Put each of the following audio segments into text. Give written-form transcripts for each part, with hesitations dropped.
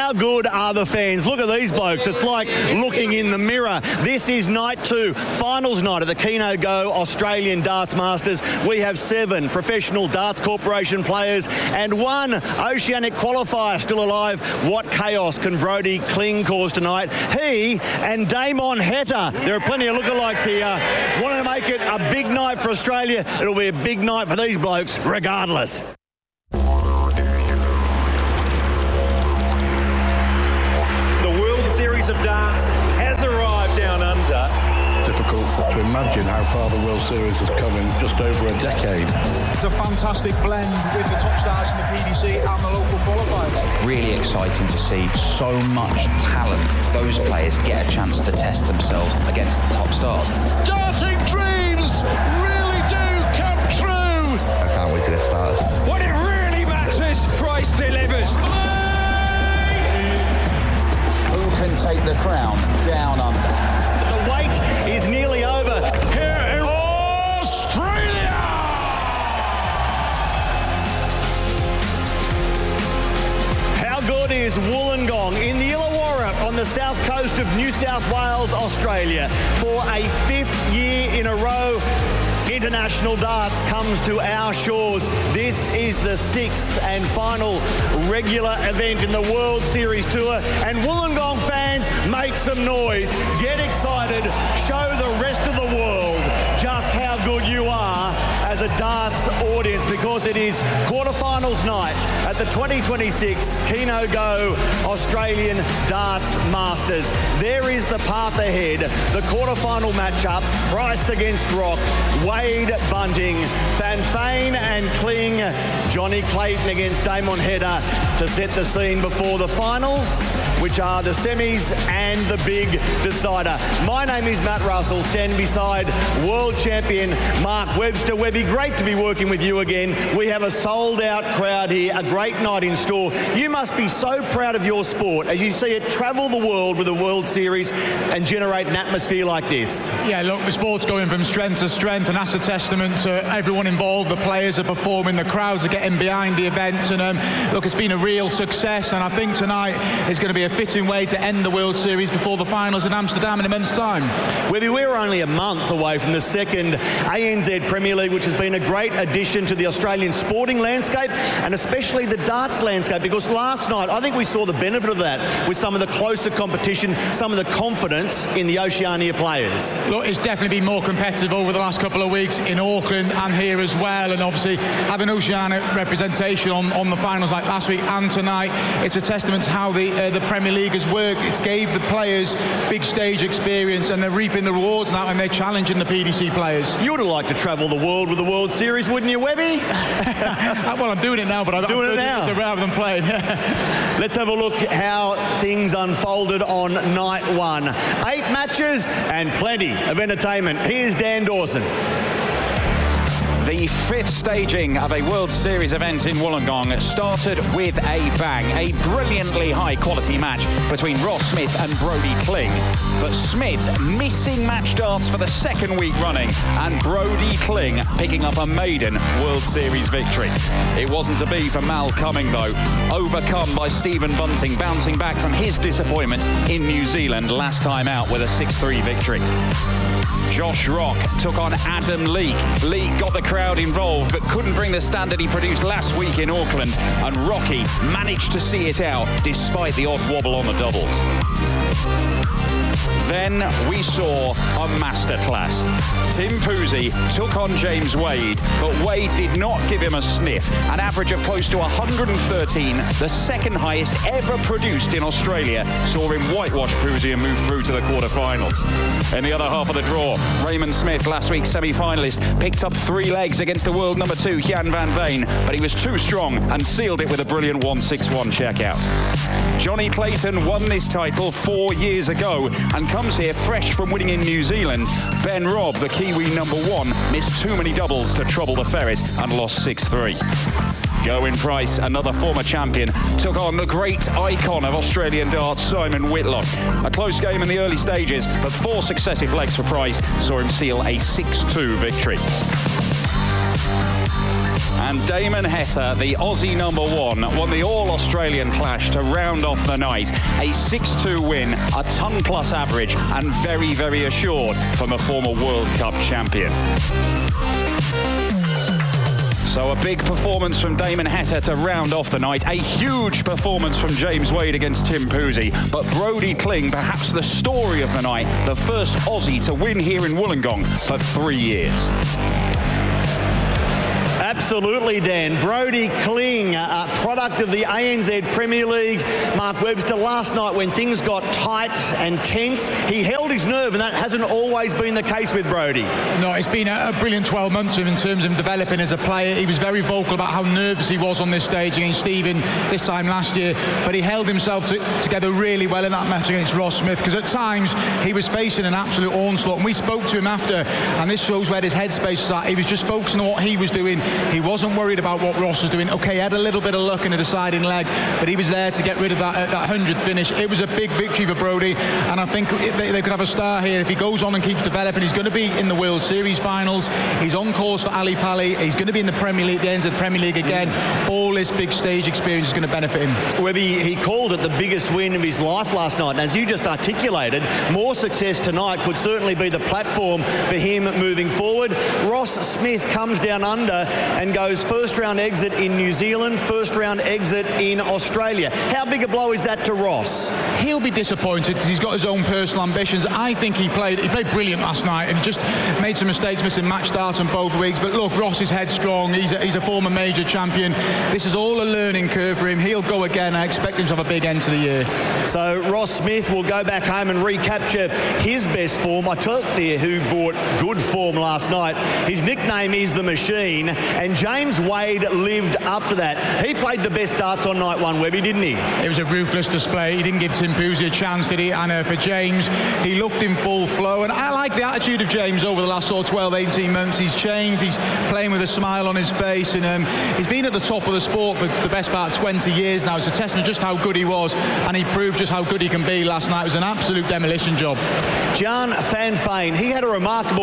How good are the fans? Look at these blokes. It's like looking in the mirror. This is night 2, finals night of the Keno Go Australian Darts Masters. We have 7 professional Darts Corporation players and 1 Oceanic qualifier still alive. What chaos can Brody Kling cause tonight? He and Damon Heta. There are plenty of lookalikes here. Wanting to make it a big night for Australia. It'll be a big night for these blokes regardless. Series of darts has arrived down under. Difficult to imagine how far the World Series has come in just over a decade. It's a fantastic blend with the top stars in the PDC and the local qualifiers. Really exciting to see so much talent. Those players get a chance to test themselves against the top stars. Darting dreams really do come true. I can't wait to get started. When it really matters, Price delivers. Who can take the crown down under? The wait is nearly over. Here in Australia! How good is Wollongong in the Illawarra on the south coast of New South Wales, Australia? For a 5th year in a row, international darts comes to our shores. This is the 6th and final regular event in the World Series Tour. And Wollongong fans, make some noise. Get excited. Show the rest of the world just how good you are as a darts audience, because it is quarterfinals night at the 2026 Keno Go Australian Darts Masters. There is the path ahead. The quarterfinal matchups: Price against Rock, Wade Bunting, Van Fane and Kling, Johnny Clayton against Damon Heta to set the scene before the finals, which are the semis and the big decider. My name is Matt Russell, standing beside world champion Mark Webster. Webby, great to be working with you again. We have a sold-out crowd here, a great night in store. You must be so proud of your sport as you see it travel the world with a World Series and generate an atmosphere like this. Yeah, look, the sport's going from strength to strength, and that's a testament to everyone involved. The players are performing, the crowds are getting behind the events, and look, it's been a real success, and I think tonight is going to be a fitting way to end the World Series before the finals in Amsterdam in a month's time. Webby, we're only a month away from the second ANZ Premier League, which has been a great addition to the Australian sporting landscape and especially the darts landscape, because last night I think we saw the benefit of that with some of the closer competition, some of the confidence in the Oceania players. Look, it's definitely been more competitive over the last couple of weeks in Auckland and here as well, and obviously having Oceania representation on the finals like last week and tonight, it's a testament to how the Premier League has worked. It's gave the players big stage experience, and they're reaping the rewards now, and they're challenging the PDC players. You would have liked to travel the world with the World Series, wouldn't you, Webby? Well, I'm doing it now, but I'm doing it now. So rather than playing. Let's have a look how things unfolded on night 1. 8 matches and plenty of entertainment. Here's Dan Dawson. The 5th staging of a World Series event in Wollongong started with a bang. A brilliantly high-quality match between Ross Smith and Brody Kling. But Smith missing match darts for the 2nd week running, and Brody Kling picking up a maiden World Series victory. It wasn't to be for Mal Cumming, though. Overcome by Stephen Bunting, bouncing back from his disappointment in New Zealand last time out with a 6-3 victory. Josh Rock took on Adam Leake. Leake got the crowd involved but couldn't bring the standard he produced last week in Auckland, and Rocky managed to see it out despite the odd wobble on the doubles. Then we saw a masterclass. Tim Pousey took on James Wade, but Wade did not give him a sniff. An average of close to 113, the 2nd highest ever produced in Australia, saw him whitewash Pousey and move through to the quarterfinals. In the other half of the draw, Raymond Smith, last week's semi-finalist, picked up 3 legs against the world number 2, Jan van Veen, but he was too strong and sealed it with a brilliant 1-6-1 checkout. Johnny Clayton won this title 4 years ago and comes here fresh from winning in New Zealand. Ben Robb, the Kiwi number 1, missed too many doubles to trouble the Ferret and lost 6-3. Gerwyn Price, another former champion, took on the great icon of Australian darts, Simon Whitlock. A close game in the early stages, but 4 successive legs for Price saw him seal a 6-2 victory. And Damon Heta, the Aussie #1, won the All-Australian Clash to round off the night. A 6-2 win, a ton-plus average, and very, very assured from a former World Cup champion. So a big performance from Damon Heta to round off the night. A huge performance from James Wade against Tim Pousey. But Brody Kling, perhaps the story of the night, the first Aussie to win here in Wollongong for 3 years. Absolutely, Dan. Brody Kling, a product of the ANZ Premier League. Mark Webster, last night when things got tight and tense, he held his nerve, and that hasn't always been the case with Brody. No, it's been a brilliant 12 months for him in terms of developing as a player. He was very vocal about how nervous he was on this stage against Stephen this time last year, but he held himself together really well in that match against Ross Smith, because at times he was facing an absolute onslaught, and we spoke to him after, and this shows where his headspace was at. He was just focusing on what he was doing. He wasn't worried about what Ross was doing. Okay, he had a little bit of luck in the deciding leg, but he was there to get rid of that 100th finish. It was a big victory for Brody, and I think they could have a star here. If he goes on and keeps developing, he's going to be in the World Series finals. He's on course for Ali Pali. He's going to be in the Premier League, the NZ Premier League again. All this big stage experience is going to benefit him. Webby, he called it the biggest win of his life last night, and as you just articulated, more success tonight could certainly be the platform for him moving forward. Ross Smith comes down under and goes first round exit in New Zealand, first round exit in Australia. How big a blow is that to Ross? He'll be disappointed because he's got his own personal ambitions. I think he played brilliant last night, and he just made some mistakes, missing match starts on both weeks. But look, Ross is headstrong. He's a former major champion. This is all a learning curve for him. He'll go again. I expect him to have a big end to the year. So Ross Smith will go back home and recapture his best form. I told you who brought good form last night. His nickname is The Machine, and James Wade lived up to that. He played the best darts on night one, Webby, didn't he? It was a ruthless display. He didn't give Tim Pousey a chance, did he? And for James, he looked in full flow. And I like the attitude of James over the last sort of 12, 18 months. He's changed. He's playing with a smile on his face. And he's been at the top of the sport for the best part of 20 years now. It's a testament just how good he was. And he proved just how good he can be last night. It was an absolute demolition job. Jan van Veen, he had a remarkable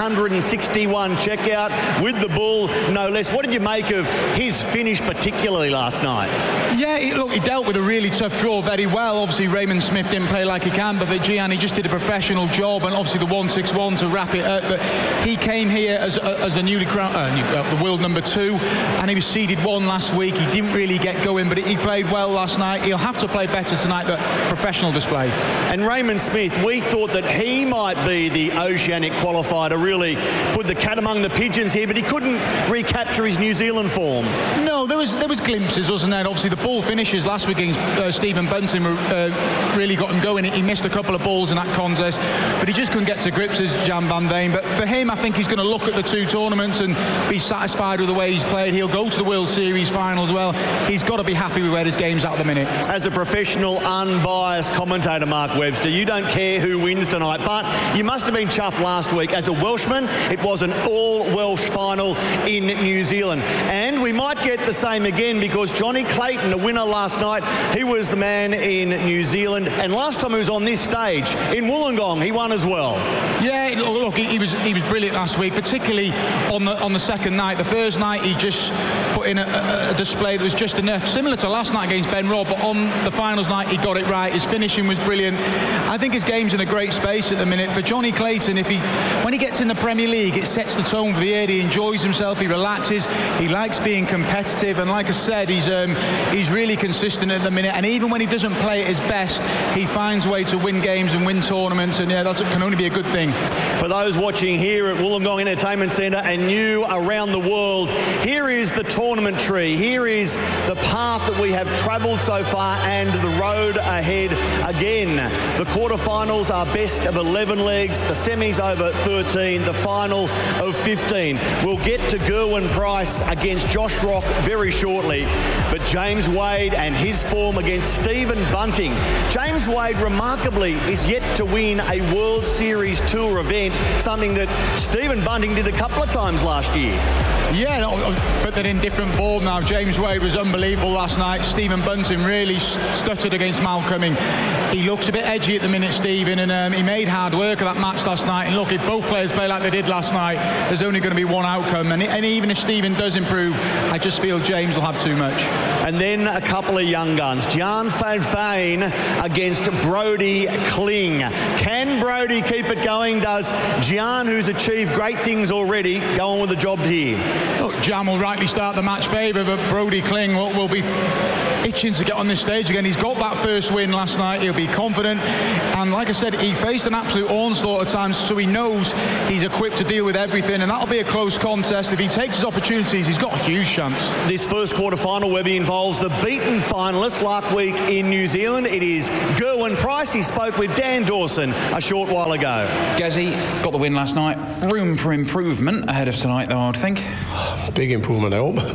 161 checkout with the bull, no less. What did you make of his finish particularly last night? Yeah, he dealt with a really tough draw very well. Obviously, Raymond Smith didn't play like he can, but for Gian, he just did a professional job, and obviously the 161 to wrap it up. But he came here as the newly crowned, the world #2, and he was seeded 1 last week. He didn't really get going, but he played well last night. He'll have to play better tonight, but professional display. And Raymond Smith, we thought that he might be the Oceanic qualifier to really put the cat among the pigeons here, but he couldn't recapture his New Zealand form. No, there was glimpses, wasn't there? Obviously, the ball finishes last week against Stephen Bunting really got him going. He missed a couple of balls in that contest, but he just couldn't get to grips as Jan van Veen. But for him, I think he's going to look at the 2 tournaments and be satisfied with the way he's played. He'll go to the World Series final as well. He's got to be happy with where his game's at the minute. As a professional, unbiased commentator, Mark Webster, you don't care who wins tonight, but you must have been chuffed last week. As a Welshman, it was an all-Welsh final in New Zealand. And we might get the same again, because Johnny Clayton, the winner last night, he was the man in New Zealand. And last time he was on this stage in Wollongong, he won as well. Yeah, look, he was brilliant last week, particularly on the second night. The first night, he just put in a display that was just enough, similar to last night against Ben Robb, but on the finals night, he got it right. His finishing was brilliant. I think his game's in a great space at the minute. For Johnny Clayton, when he gets in the Premier League, it sets the tone for the year. He enjoys himself, he relaxes, he likes being competitive, and like I said, he's really consistent at the minute, and even when he doesn't play at his best, he finds a way to win games and win tournaments, and yeah, that can only be a good thing. For those watching here at Wollongong Entertainment Centre and you around the world, here is the tournament tree. Here is the path that we have travelled so far and the road ahead again. The quarterfinals are best of 11 legs, the semis over 13, the final of 15. We'll get to Gerwyn Price against Josh Rock very shortly. But James Wade and his form against Stephen Bunting. James Wade, remarkably, is yet to win a World Series Tour event, something that Stephen Bunting did a couple of times last year. Yeah, but they're in different form now. James Wade was unbelievable last night. Stephen Bunting really stuttered against Malcolm. He looks a bit edgy at the minute, Stephen, and he made hard work of that match last night. And look, if both players play like they did last night, there's only going to be one outcome. And even if Stephen does improve, I just feel James will have too much. And then a couple of young guns. Jan van Veen against Brody Kling. Can Brody keep it going? Does Jan, who's achieved great things already, go on with the job here? Look, Jan will rightly start the match favour, but Brody Kling will be itching to get on this stage again. He's got that first win last night. He'll be confident. And like I said, he faced an absolute onslaught at times, so he knows he's equipped to deal with everything. And that'll be a close contest. If he takes his opportunities, he's got a huge chance. This first quarter-final, Webby, involves the beaten finalists last week in New Zealand. It is Gerwyn Price. He spoke with Dan Dawson a short while ago. Gazzy got the win last night. Room for improvement ahead of tonight, though, I'd think. Big improvement, I hope.